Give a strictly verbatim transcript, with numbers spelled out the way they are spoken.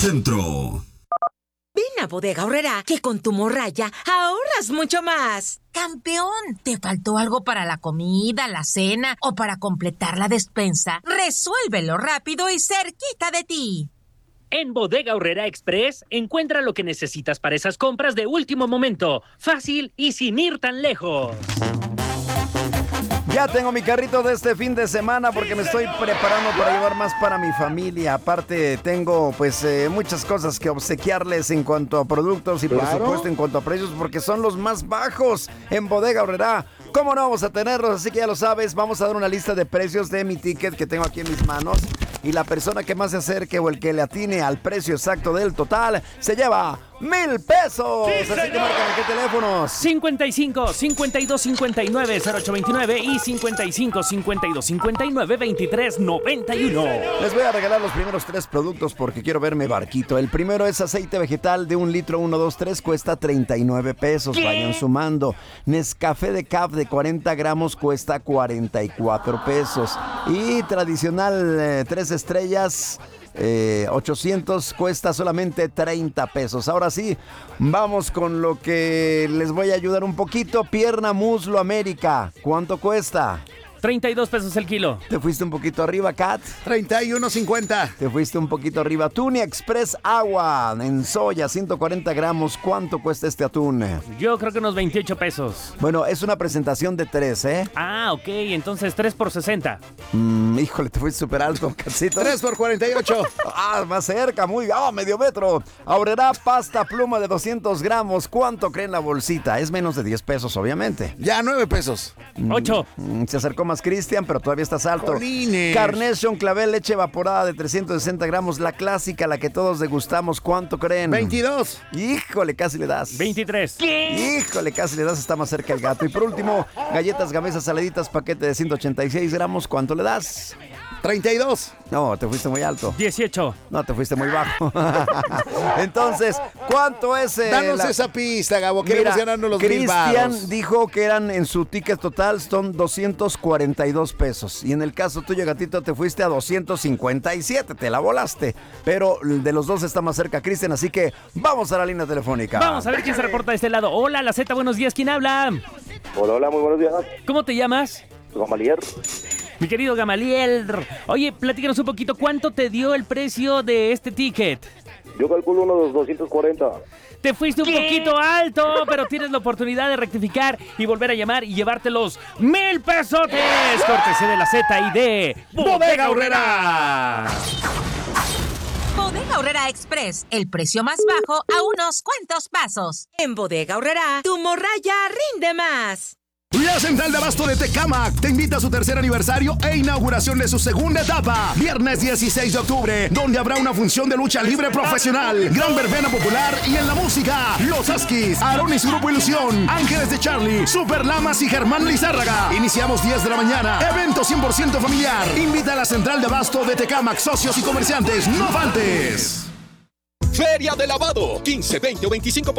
Centro. Ven a Bodega Aurrerá, que con tu morralla ahorras mucho más. ¡Campeón! ¿Te faltó algo para la comida, la cena o para completar la despensa? Resuélvelo rápido y cerquita de ti. En Bodega Aurrerá Express, encuentra lo que necesitas para esas compras de último momento. Fácil y sin ir tan lejos. Ya tengo mi carrito de este fin de semana porque me estoy preparando para llevar más para mi familia. Aparte tengo pues eh, muchas cosas que obsequiarles en cuanto a productos y por Claro. supuesto en cuanto a precios porque son los más bajos en Bodega Aurrerá. ¿Cómo no vamos a tenerlos? Así que ya lo sabes, vamos a dar una lista de precios de mi ticket que tengo aquí en mis manos. Y la persona que más se acerque o el que le atine al precio exacto del total se lleva mil pesos. ¡Sí, Así que marcan en qué teléfonos. cincuenta y cinco, cincuenta y dos, cincuenta y nueve, cero ocho veintinueve y cincuenta y cinco, cincuenta y dos, cincuenta y nueve, veintitrés, noventa y uno. Les voy a regalar los primeros tres productos porque quiero verme barquito. El primero es aceite vegetal de un litro uno, dos, tres, cuesta treinta y nueve pesos. ¿Qué? Vayan sumando. Nescafé de Caf de cuarenta gramos cuesta cuarenta y cuatro pesos. Y tradicional eh, tres estrellas eh, ochocientos cuesta solamente treinta pesos. Ahora sí, vamos con lo que les voy a ayudar un poquito. Pierna Muslo América, ¿cuánto cuesta? treinta y dos pesos el kilo. Te fuiste un poquito arriba, Kat. treinta y uno cincuenta. Te fuiste un poquito arriba. Tuni Express Agua en soya, ciento cuarenta gramos. ¿Cuánto cuesta este atún? Yo creo que unos veintiocho pesos. Bueno, es una presentación de tres, ¿eh? Ah, ok, entonces tres por sesenta. Mm, híjole, te fuiste súper alto, Katcito. tres por cuarenta y ocho. Ah, más cerca, muy bien. Ah, medio metro. Aurrerá pasta pluma de doscientos gramos. ¿Cuánto creen la bolsita? Es menos de diez pesos, obviamente. Ya, nueve pesos. ocho. Mm, se acercó más Cristian, pero todavía estás alto. Jolines. Carnation Clavel, leche evaporada de trescientos sesenta gramos. La clásica, la que todos degustamos. ¿Cuánto creen? veintidós. Híjole, casi le das. veintitrés. Híjole, casi le das, está más cerca el gato. Y por último, galletas gamesas saladitas, paquete de ciento ochenta y seis gramos. ¿Cuánto le das? treinta y dos. No, te fuiste muy alto. dieciocho. No, te fuiste muy bajo. Entonces, ¿cuánto es? eh, Danos la- esa pista, Gabo. Queremos Mira, ganarnos los mil Cristian varos. dijo que eran en su ticket total son doscientos cuarenta y dos pesos. Y en el caso tuyo, gatito, te fuiste a doscientos cincuenta y siete. Te la volaste. Pero de los dos está más cerca Cristian, así que vamos a la línea telefónica. Vamos a ver quién se reporta de este lado. Hola, la Z, buenos días, ¿quién habla? Hola, hola, muy buenos días. ¿Cómo te llamas? Gamaliel. Mi querido Gamaliel. Oye, platícanos un poquito, ¿cuánto te dio el precio de este ticket? Yo calculo unos doscientos cuarenta. Te fuiste un poquito alto, pero tienes la oportunidad de rectificar y volver a llamar y llevarte los mil pesotes. Cortesía de la Z y de Bodega Aurrerá. Bodega Aurrerá Express, el precio más bajo a unos cuantos pasos. En Bodega Aurrerá, tu morralla rinde más. La Central de Abasto de Tecámac te invita a su tercer aniversario e inauguración de su segunda etapa. Viernes dieciséis de octubre, donde habrá una función de lucha libre profesional, gran verbena popular y en la música, Los Askis, Aarón y su grupo Ilusión, Ángeles de Charlie, Super Lamas y Germán Lizárraga. Iniciamos diez de la mañana. Evento cien por ciento familiar. Invita a la Central de Abasto de Tecámac, socios y comerciantes. No faltes. Feria de Lavado, quince, veinte o veinticinco